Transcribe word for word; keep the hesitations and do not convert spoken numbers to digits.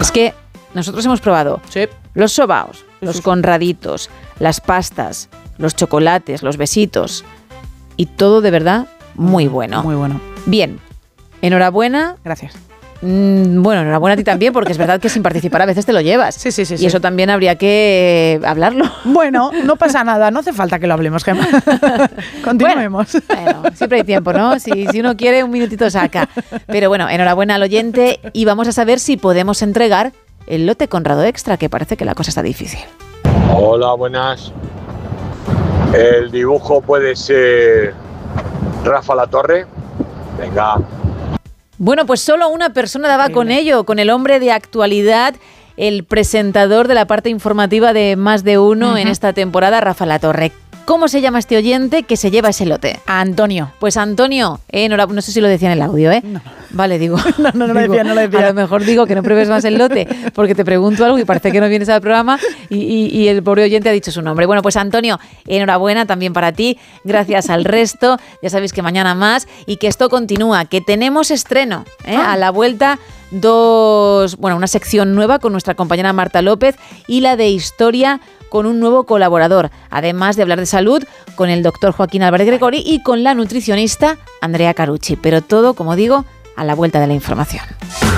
Es que nosotros hemos probado Sí. los sobaos, Sí, los sí. conraditos, las pastas, los chocolates, los besitos y todo de verdad muy bueno. Muy bueno. Bien, enhorabuena. Gracias. Mm, Bueno, enhorabuena a ti también, porque es verdad que sin participar a veces te lo llevas. Sí, sí, sí, Y sí. eso también habría que eh, hablarlo. Bueno, no pasa nada, no hace falta que lo hablemos, Gemma. Continuemos. Bueno, bueno, siempre hay tiempo, ¿no? Si, si uno quiere, un minutito saca. Pero bueno, enhorabuena al oyente y vamos a saber si podemos entregar el lote Conrado Extra, que parece que la cosa está difícil. Hola, buenas. El dibujo puede ser Rafa Latorre. Venga. Bueno, pues solo una persona daba con ello, con el hombre de actualidad, el presentador de la parte informativa de Más de Uno Uh-huh. en esta temporada, Rafa Latorre. ¿Cómo se llama este oyente que se lleva ese lote? Antonio. Pues Antonio, eh, enhorabuena, no sé si lo decía en el audio, ¿eh? No. Vale, digo. No, no, no lo digo, decía, no lo decía. A lo mejor digo que no pruebes más el lote, porque te pregunto algo y parece que no vienes al programa y, y- y el pobre oyente ha dicho su nombre. Bueno, pues Antonio, enhorabuena también para ti, gracias al resto. Ya sabéis que mañana más y que esto continúa, que tenemos estreno, ¿eh? Ah. A la vuelta. Dos, bueno, una sección nueva con nuestra compañera Marta López y la de historia con un nuevo colaborador, además de hablar de salud con el doctor Joaquín Álvarez Gregori y con la nutricionista Andrea Carucci. Pero todo, como digo, a la vuelta de la información.